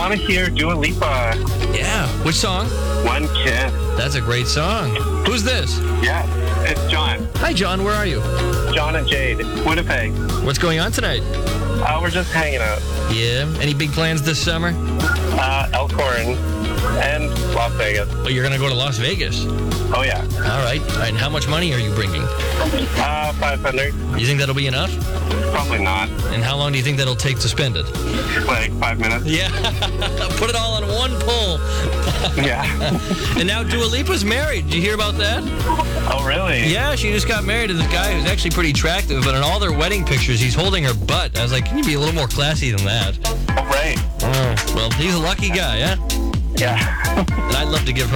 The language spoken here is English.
want to hear Dua Lipa. Yeah. Which song? One Kiss. That's a great song. Who's this? Yeah, it's John. Hi, John. Where are you? John and Jade. Winnipeg. What's going on tonight? We're just hanging out. Yeah. Any big plans this summer? Elkhorn and Las Vegas. Oh, you're going to go to Las Vegas. Oh, yeah. All right. And how much money are you bringing? 500. You think that'll be enough? Probably not. And how long do you think that'll take to spend it? Like 5 minutes. Yeah. Put it all on one pull. Yeah. And now Dua Lipa's married. Did you hear about that? Oh, really? Yeah, she just got married to this guy who's actually pretty attractive, but in all their wedding pictures, he's holding her butt. I was like, can you be a little more classy than that? Oh, right. Oh, well, he's a lucky guy, yeah? Yeah. And I'd love to give her